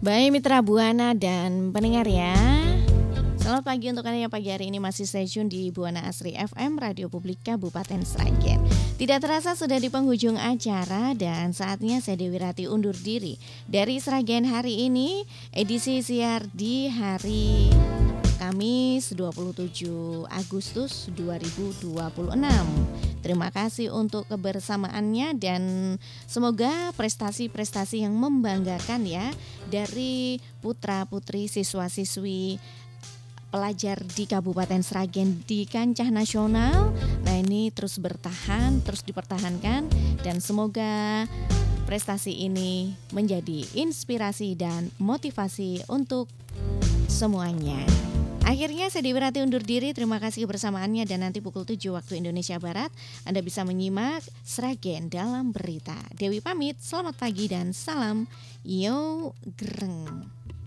Baik Mitra Buana dan pendengar ya. Selamat pagi untuk kalian yang pagi hari ini masih stay tune di Buana Asri FM Radio Publik Kabupaten Sragen. Tidak terasa sudah di penghujung acara dan saatnya saya Dewi Rati undur diri dari Sragen hari ini, edisi siar di hari Kamis 27 Agustus 2026. Terima kasih untuk kebersamaannya dan semoga prestasi-prestasi yang membanggakan ya dari putra-putri siswa-siswi pelajar di Kabupaten Sragen di kancah nasional. Nah ini terus bertahan, terus dipertahankan dan semoga prestasi ini menjadi inspirasi dan motivasi untuk semuanya. Akhirnya saya Dewi Rati undur diri, terima kasih kebersamaannya dan nanti pukul 7 waktu Indonesia Barat Anda bisa menyimak Sragen dalam berita. Dewi pamit, selamat pagi dan salam yo greng.